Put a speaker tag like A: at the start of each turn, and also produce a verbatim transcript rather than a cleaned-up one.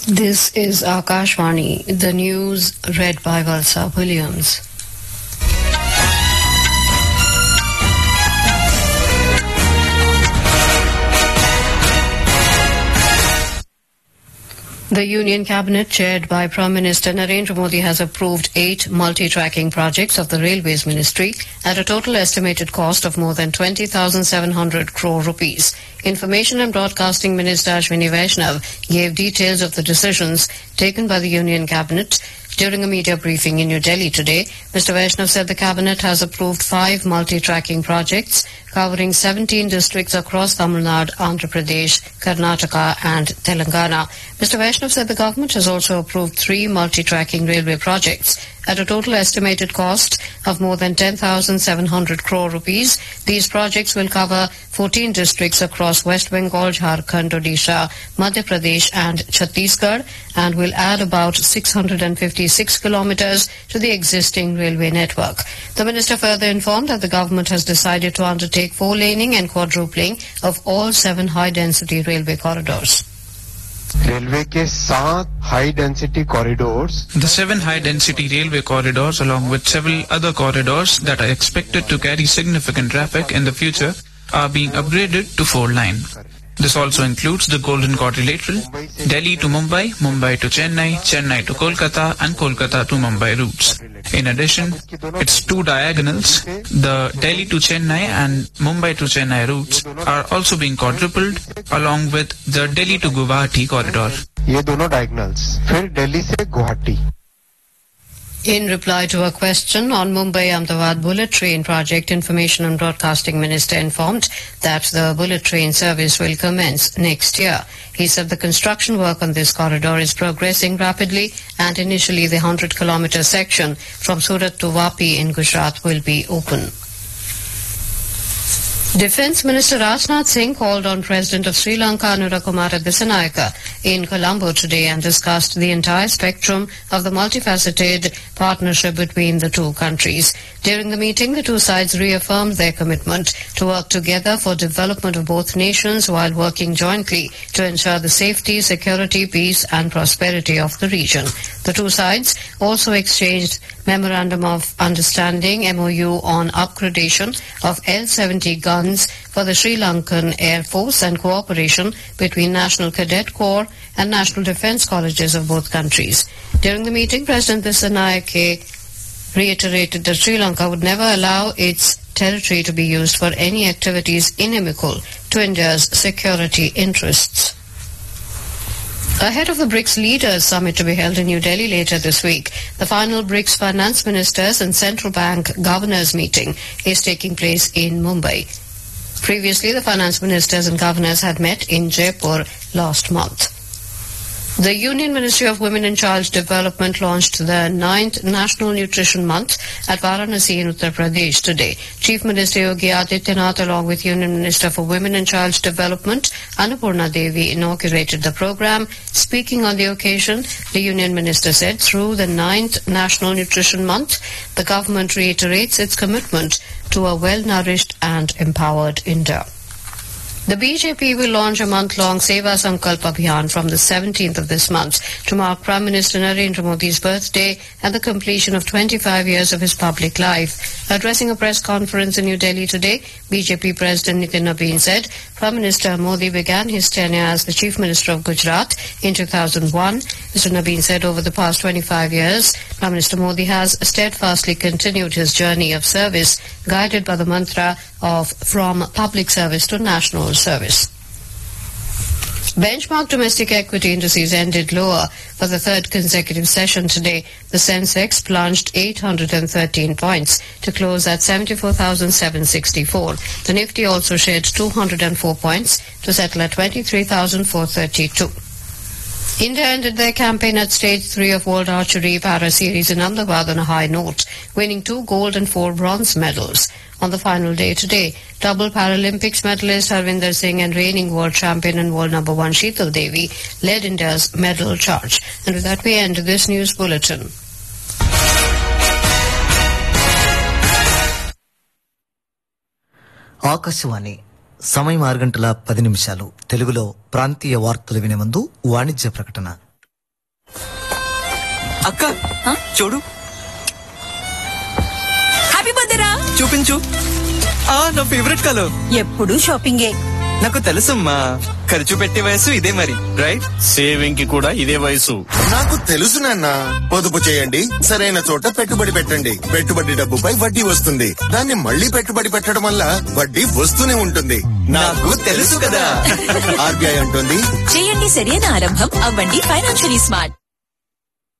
A: This is Akashvani, the news read by Valsa Williams. The Union Cabinet, chaired by Prime Minister Narendra Modi, has approved eight multi-tracking projects of the Railways Ministry at a total estimated cost of more than twenty thousand seven hundred crore rupees. Information and Broadcasting Minister Ashwini Vaishnav gave details of the decisions taken by the Union Cabinet during a media briefing in New Delhi today. Mister Vaishnav said the Cabinet has approved five multi-tracking projects covering seventeen districts across Tamil Nadu, Andhra Pradesh, Karnataka and Telangana. Mister Vaishnav said the government has also approved three multi-tracking railway projects at a total estimated cost of more than ten thousand seven hundred crore rupees. These projects will cover fourteen districts across West Bengal, Jharkhand, Odisha, Madhya Pradesh and Chhattisgarh and will add about six hundred fifty-six kilometers to the existing railway network. The minister further informed that the government has decided to undertake four-laning and quadrupling of all seven high-density railway corridors.
B: Railway के सात high density corridors
C: The seven high-density railway corridors, along with several other corridors that are expected to carry significant traffic in the future, are being upgraded to four-line. This also includes the Golden Quadrilateral, Delhi to Mumbai, Mumbai to Chennai, Chennai to Kolkata, and Kolkata to Mumbai routes. In addition, its two diagonals, the Delhi to Chennai and Mumbai to Chennai routes, are also being quadrupled, along with the Delhi to Guwahati corridor.
B: ये दोनों diagonals, फिर दिल्ली से Guwahati.
A: In reply to a question on Mumbai-Ahmedabad bullet train project, Information and Broadcasting Minister informed that the bullet train service will commence next year. He said the construction work on this corridor is progressing rapidly and initially the one hundred kilometer section from Surat to Vapi in Gujarat will be open. Defence Minister Rajnath Singh called on President of Sri Lanka Anura Kumara Dissanayaka in Colombo today and discussed the entire spectrum of the multifaceted partnership between the two countries. During the meeting, the two sides reaffirmed their commitment to work together for development of both nations while working jointly to ensure the safety, security, peace and prosperity of the region. The two sides also exchanged Memorandum of Understanding M O U on upgradation of L seventy guns for the Sri Lankan Air Force and cooperation between National Cadet Corps and National Defence Colleges of both countries. During the meeting, President Dissanayake reiterated that Sri Lanka would never allow its territory to be used for any activities inimical to India's security interests. Ahead of the BRICS Leaders Summit to be held in New Delhi later this week, the final BRICS Finance Ministers and Central Bank Governors meeting is taking place in Mumbai. Previously, the Finance Ministers and Governors had met in Jaipur last month. The Union Ministry of Women and Child Development launched the ninth National Nutrition Month at Varanasi in Uttar Pradesh today. Chief Minister Yogi Adityanath, along with Union Minister for Women and Child Development Annapurna Devi, inaugurated the program. Speaking on the occasion, the Union Minister said through the ninth National Nutrition Month, the government reiterates its commitment to a well-nourished and empowered India. The B J P will launch a month-long Seva Sankalp Abhiyan from the seventeenth of this month to mark Prime Minister Narendra Modi's birthday and the completion of twenty-five years of his public life. Addressing a press conference in New Delhi today, B J P President Nitin Nabin said Prime Minister Modi began his tenure as the Chief Minister of Gujarat in two thousand one. Mister Nabin said over the past twenty-five years, Prime Minister Modi has steadfastly continued his journey of service, guided by the mantra of from public service to national service. Benchmark domestic equity indices ended lower for the third consecutive session today. The Sensex plunged eight hundred thirteen points to close at seventy-four thousand seven hundred sixty-four. The Nifty also shed two hundred four points to settle at twenty-three thousand four hundred thirty-two. India ended their campaign at Stage three of World Archery Para Series in Ahmedabad on a high note, winning two gold and four bronze medals. On the final day today, double Paralympics medalist Harvinder Singh and reigning world champion and world number one Sheetal Devi led India's medal charge. And with that, we end this news bulletin.
D: Akashvani సమయం ఆరు గంటల పది నిమిషాలు తెలుగులో ప్రాంతీయ వార్తలు వినే ముందు వాణిజ్య ప్రకటన. అక్క చూడు.
E: హ్యాపీ బర్త్డే రా.
D: చూపించు. ఆ నా ఫేవరెట్ కలర్.
E: ఎప్పుడు షాపింగే.
D: నాకు తెలుసమ్మా, ఖర్చు పెట్టే వయసు ఇదే మరి, రైట్?
F: సేవింగ్ కి కూడా ఇదే వయసు.
G: నాకు తెలుసు నాన్న. పొదుపు చేయండి, సరైన చోట పెట్టుబడి పెట్టండి. పెట్టుబడి డబ్బుపై వడ్డీ వస్తుంది. దాన్ని మళ్ళీ పెట్టుబడి పెట్టడం వల్ల వడ్డీ వస్తూనే ఉంటుంది.
D: నాకు తెలుసు కదా.
G: ఆర్బీఐ అంటుంది,
E: చేయండి సరైన ఆరంభం, అవ్వండి ఫైనాన్షియలీ స్మార్ట్.